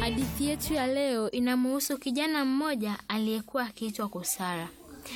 Hadithi yetu ya leo inamhusu kijana mmoja aliyekuwa akiitwa Kusala.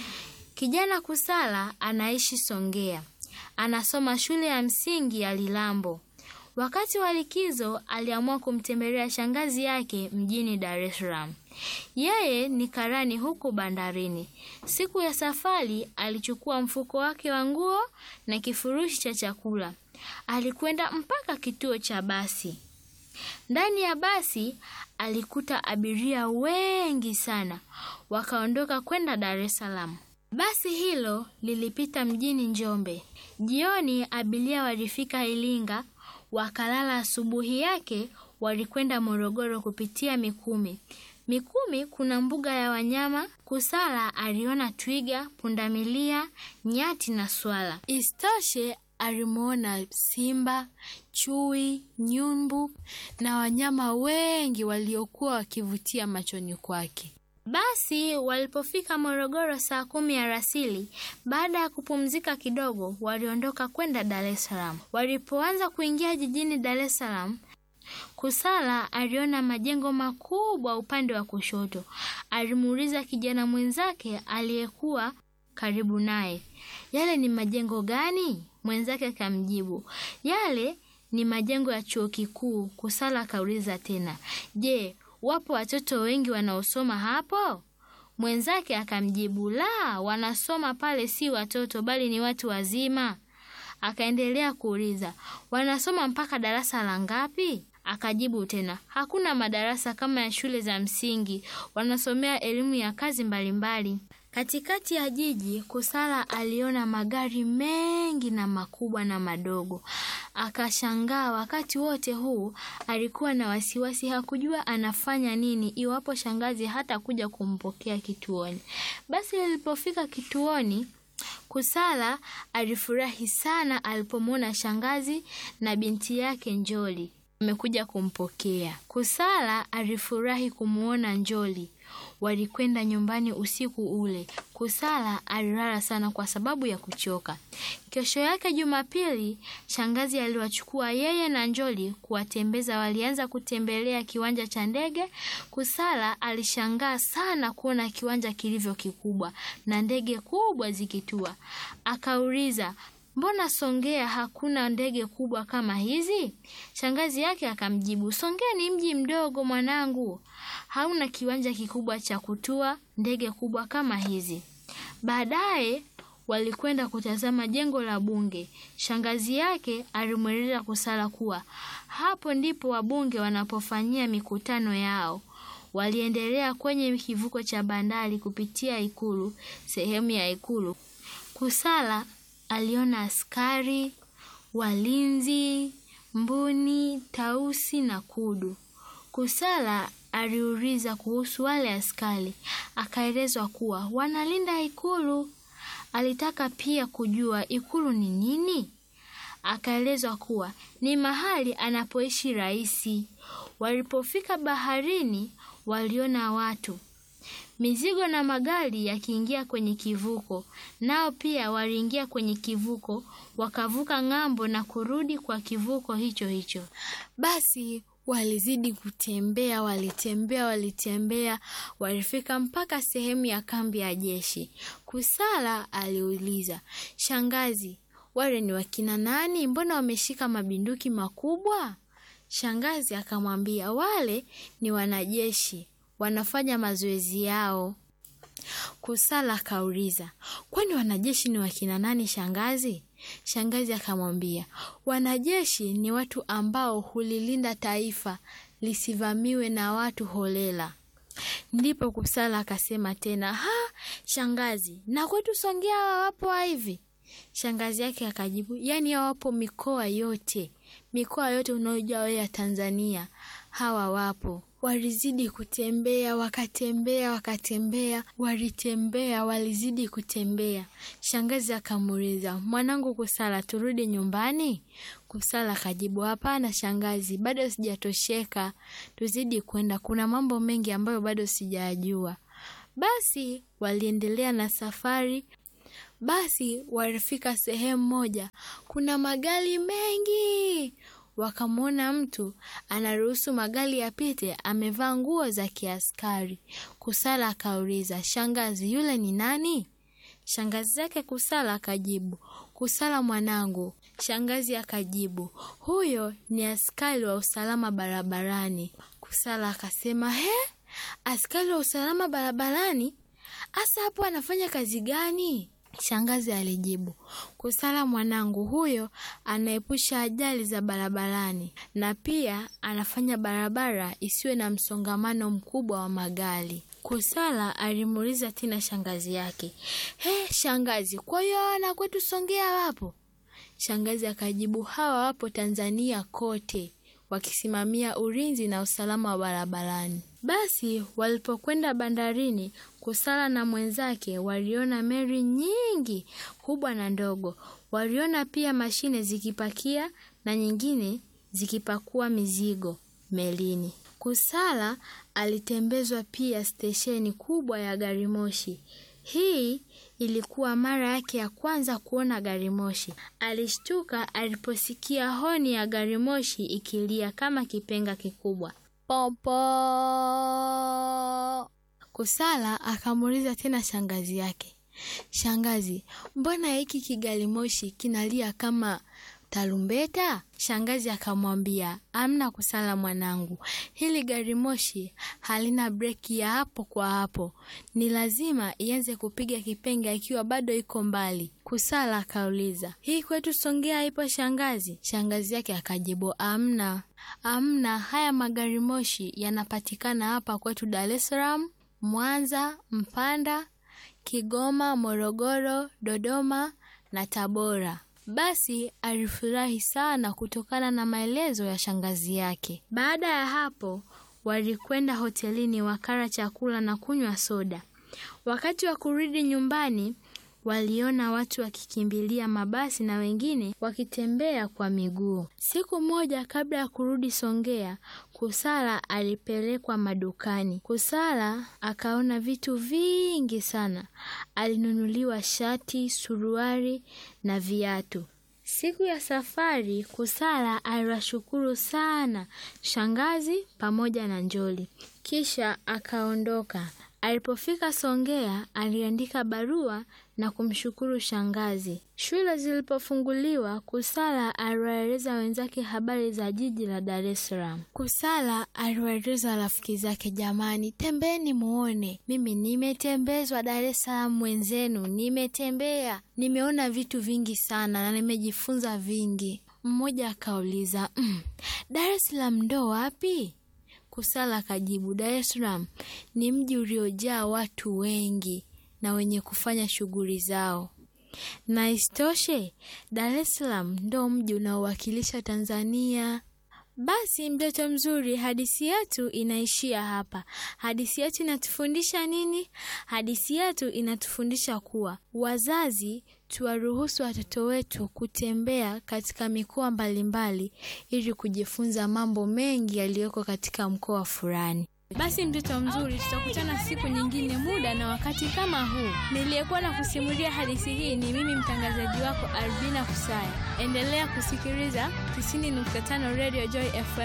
Kijana Kusala anaishi Songea. Anasoma shule ya msingi ya Lilambo. Wakati wa likizo aliamua kumtembelea shangazi yake mjini Dar es Salaam. Yeye ni karani huku bandarini. Siku ya safari alichukua mfuko wake wa nguo na kifurushi cha chakula. Alikwenda mpaka kituo cha basi. Ndani ya basi alikuta abiria wengi sana. Wakaondoka kwenda Dar es Salaam. Basi hilo lilipita mjini Njombe. Jioni abiria walifika Iringa, wakalala. Asubuhi yake walikwenda Morogoro kupitia Mikumi. Mikumi kuna mbuga ya wanyama. Kusala aliona twiga, pundamilia, nyati na swala. Isitoshe alimuona simba, chui, nyumbu na wanyama wengi waliokuwa wakivutia machoni kwake. Basi walipofika Morogoro saa 10 alasiri, baada ya kupumzika kidogo, waliondoka kwenda Dar es Salaam. Walipoanza kuingia jijini Dar es Salaam, Kusala aliona majengo makubwa upande wa kushoto. Alimuuliza kijana mwenzake aliyekuwa karibu naye, "Yale ni majengo gani?" Mwenzake akamjibu, "Yale ni majengo ya chuo kikuu." Kusala akauliza tena, "Je, wapo watoto wengi wanaosoma hapo?" Mwenzake akamjibu, "La, wanasoma pale si watoto bali ni watu wazima." Akaendelea kuuliza, "Wanasoma mpaka darasa la ngapi?" Akajibu tena, "Hakuna madarasa kama ya shule za msingi, wanasomea elimu ya kazi mbalimbali." Katikati ya jiji, Kusala aliona magari mengi na makubwa na madogo. Akashangaa. Wakati wote huu alikuwa na wasiwasi, hakujua anafanya nini iwapo shangazi hata kuja kumpokea kituoni. Basi alipofika kituoni, Kusala alifurahi sana alipomwona shangazi na binti yake Njoli amekuja kumpokea. Kusala alifurahi kumuona Njoli. Walikwenda nyumbani usiku ule. Kusala alilala sana kwa sababu ya kuchoka. Kesho yake Jumapili, shangazi aliwachukua yeye na Njoli kuwatembeza. Walianza kutembelea kiwanja cha ndege. Kusala alishangaa sana kuona kiwanja kilivyo kikubwa na ndege kubwa zikitua. Akauliza, "Mbona Songea hakuna ndege kubwa kama hizi?" Shangazi yake akamjibu, "Songea ni mji mdogo mwanangu, hauna kiwanja kikubwa cha kutua ndege kubwa kama hizi." Baadaye walikwenda kutazama jengo la bunge. Shangazi yake alimweleza Kusala kuwa hapo ndipo wabunge wanapofanyia mikutano yao. Waliendelea kwenye kivuko cha bandari kupitia Ikulu, sehemu ya Ikulu. Kusala aliona askari, walinzi, mbuni, tausi na kudu. Kusala aliuliza kuhusu wale askari. Akaelezwa kuwa wanalinda Ikulu. Alitaka pia kujua Ikulu ni nini. Akaelezwa kuwa ni mahali anapoishi rais. Walipofika baharini, waliona watu, mizigo na magari yakiingia kwenye kivuko. Nao pia waliingia kwenye kivuko, wakavuka ng'ambo na kurudi kwa kivuko hicho hicho. Basi walizidi kutembea, walitembea, walifika mpaka sehemu ya kambi ya jeshi. Kusala aliuliza, "Shangazi, wale ni wakina nani? Mbona wameshika mabinduki makubwa?" Shangazi akamwambia, "Wale ni wanajeshi, wanafanya mazoezi yao." Kusala akauliza, "Kwani wanajeshi ni wakina nani shangazi?" Shangazi akamwambia, "Wanajeshi ni watu ambao hulilinda taifa lisivamiwe na watu holela." Ndipo Kusala akasema tena, "Shangazi, na kwetu Songea wapo hivi?" Shangazi yake akajibu, "Yaani wapo mikoa yote unayojua wewe ya Tanzania, hawa wapo." Walizidi kutembea, walizidi kutembea. Shangazi akamuuliza, "Mwanangu Kusala, turudi nyumbani?" Kusala akajibu, "Hapana shangazi, bado sijatosheka. Tuzidi kwenda, kuna mambo mengi ambayo bado sijajua." Basi waliendelea na safari. Basi walifika sehemu moja, kuna magari mengi. wakamwona mtu anaruhusu magari yapite, amevaa nguo za kiaskari. Kusala akauliza, "Shangazi, yule ni nani?" Shangazi yake Kusala akajibu, "Kusala mwanangu." Shangazi akajibu, "Huyo ni askari wa usalama barabarani." Kusala akasema, "Askari wa usalama barabarani? Asa hapo anafanya kazi gani?" Shangazi alijibu, "Kusala mwanangu, huyo anaepusha ajali za barabarani na pia anafanya barabara isiwe na msongamano mkubwa wa magari." Kusala alimuuliza tena shangazi yake, "Shangazi, kwa hiyo wana kwetu Songea wapo?" Shangazi akajibu, "Hawa wapo Tanzania kote, wakisimamia ulinzi na usalama wa barabarani." Basi walipokwenda bandarini, Kusala na mwenzake waliona meli nyingi kubwa na ndogo. Waliona pia mashine zikipakia na nyingine zikipakua mizigo melini. Kusala alitembezwa pia stesheni kubwa ya gari moshi. Hii ilikuwa mara yake ya kwanza kuona gari moshi. Alishtuka aliposikia honi ya gari moshi ikilia kama kipenga kikubwa. Popo. Kusala akamuuliza tena shangazi yake, "Shangazi, mbona hiki kigari moshi kinalia kama tarumbeta?" Shangazi akamwambia, "Amna Kusala mwanangu, hili gari moshi halina breki ya hapo kwa hapo. Ni lazima ianze kupiga kipenga ikiwa bado iko mbali." Kusala akauliza, "Hii kwetu Songea ipo shangazi?" Shangazi yake akajibu, Amna, haya magari moshi yanapatikana hapa kwetu Dar es Salaam, Mwanza, Mpanda, Kigoma, Morogoro, Dodoma na Tabora." Basi alifurahi sana kutokana na maelezo ya shangazi yake. Baada ya hapo walikwenda hotelini, wakala chakula na kunywa soda. Wakati wa kurudi nyumbani waliona watu wakikimbilia mabasi na wengine wakitembea kwa miguu. Siku moja kabla ya kurudi Songea, Kusala alipelekwa madukani. Kusala akaona vitu vingi sana. Alinunuliwa shati, suruali na viatu. Siku ya safari, Kusala aliwashukuru sana shangazi pamoja na Njoli. Kisha akaondoka. Alipofika Songea, aliandika barua na kumshukuru shangazi. Shule zilipofunguliwa, Kusala aliwaeleza wenzake habari za jiji la Dar es Salaam. Kusala aliwaeleza rafiki zake, "Jamani, tembeni muone. Mimi nimetembezwa Dar es Salaam mwenzenu, nimetembea. Nimeona vitu vingi sana na nimejifunza vingi." Mmoja akauliza, "Dar es Salaam ndo wapi?" Kusala akajibu, "Dar es Salaam ni mji uliojaa watu wengi na wenye kufanya shughuli zao. Na isitoshe, Dar es Salaam ndo mji unaowakilisha Tanzania." Basi mtoto mzuri, hadithi yetu inaishia hapa. Hadithi yetu inatufundisha nini? Hadithi yetu inatufundisha kuwa wazazi tuwaruhusu watoto wetu kutembea katika mikoa mbalimbali ili kujifunza mambo mengi yaliyoko katika mkoa fulani. Basi mtoto mzuri, tutakutana siku nyingine, muda na wakati kama huu. Niliyekuwa na kusimulia hadithi hii ni mimi mtangazaji wako Albina Kusaya. Endelea kusikiliza 90.5 Radio Joy FM.